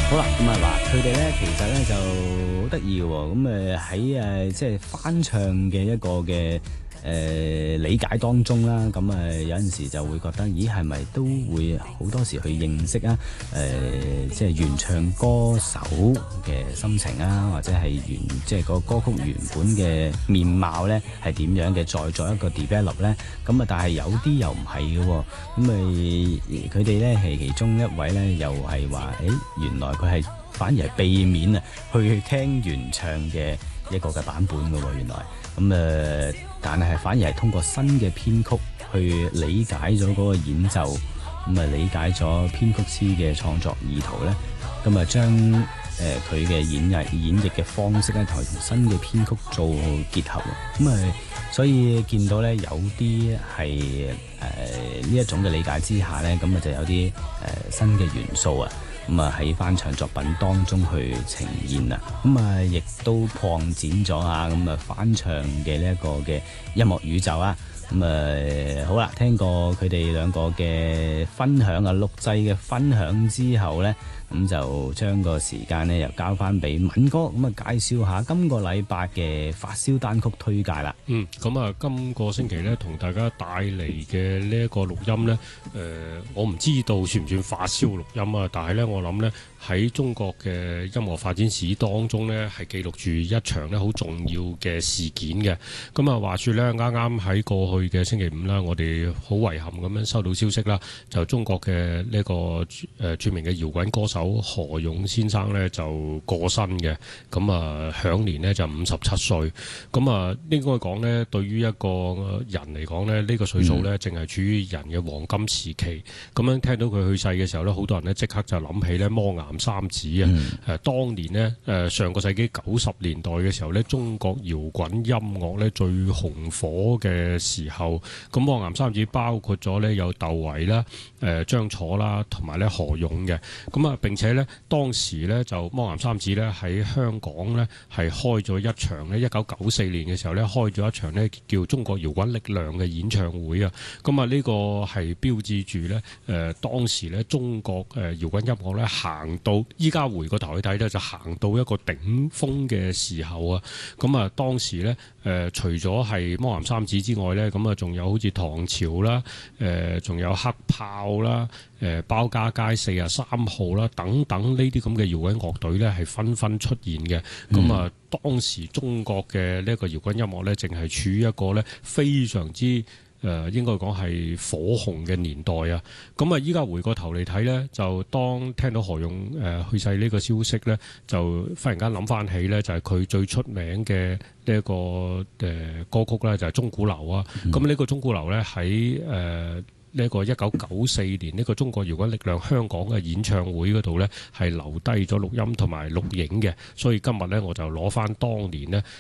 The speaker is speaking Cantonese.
好啦，咁啊嗱，佢哋咧其實咧就好得意嘅喎，咁喺即係翻唱嘅一個嘅理解當中啦，咁有陣時就會覺得，咦係咪都會好多時去認識啊？即係原唱歌手嘅心情啊，或者係即係個歌曲原本嘅面貌咧係點樣嘅，再作一個 develop 咧，咁但係有啲又唔係嘅喎，咁佢哋咧係其中一位咧，又係話，原來佢係反而係避免啊去聽原唱嘅一個嘅版本嘅喎，原來咁但係反而係通過新嘅編曲去理解咗嗰個演奏，理解咗編曲師嘅創作意圖咧，咁將佢嘅演繹嘅方式咧，同新嘅編曲做結合，所以見到咧有啲係呢一種嘅理解之下咧，咁就有啲新嘅元素啊，喺翻唱作品當中去呈現啊，亦都擴展咗啊，翻唱嘅呢一個嘅音樂宇宙啊，好啦，聽過佢哋兩個嘅分享啊，錄製嘅分享之後咧，咁就將個時間咧又交翻俾敏哥，介紹下今個禮拜嘅發燒單曲推介啦。 今個星期咧同大家帶嚟嘅呢一個錄音咧，我唔知道算唔算發燒錄音啊，但係咧我諗咧喺中國嘅音樂發展史當中咧係記錄住一場咧好重要嘅事件嘅。話說咧啱啱喺過去嘅星期五啦，我哋好遺憾咁樣收到消息啦，就中國嘅呢個著名嘅搖滾歌手何勇先生咧就過身嘅，享年咧就57歲。應該講咧，對於一個人嚟講咧，呢個歲數咧正係處於人嘅黃金時期。咁樣聽到佢去世嘅時候咧，好多人咧即刻就諗起咧魔岩三子啊。當年咧上個世紀90年代嘅時候咧，中國搖滾音樂咧最紅火嘅時候，咁魔岩三子包括咗咧有竇唯啦、張楚啦，同埋咧何勇嘅。並且咧當時咧就魔岩三子咧喺香港咧係開咗一場咧1994年嘅時候咧開咗一場咧叫中國搖滾力量嘅演唱會啊。呢個係標誌住咧當時咧中國搖滾音樂咧行到依家回個頭去睇咧就行到一個頂峰嘅時候啊。當時咧除咗係魔岩三子之外咧，仲有好似唐朝啦，仲有黑豹啦，包家街43號啦，等等呢啲咁嘅搖滾樂隊咧係紛紛出現嘅。當時中國嘅呢一個搖滾音樂咧，淨係處於一個咧非常之應該講係火紅嘅年代啊。依家回過頭嚟睇咧，就當聽到何勇去世呢個消息咧，就忽然間諗翻起咧，就係佢最出名嘅呢一個歌曲咧，就係《鐘鼓樓》啊。呢個《鐘鼓樓》咧喺呢個1994年呢個中國搖滾力量香港嘅演唱會嗰度呢，係留低咗錄音同埋錄影嘅，所以今日呢，我就攞翻當年呢